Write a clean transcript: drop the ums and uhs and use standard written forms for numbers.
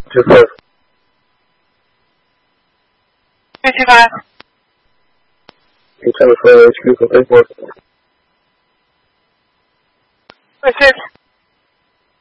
25. 55. You tell me for HQ for 34. 26.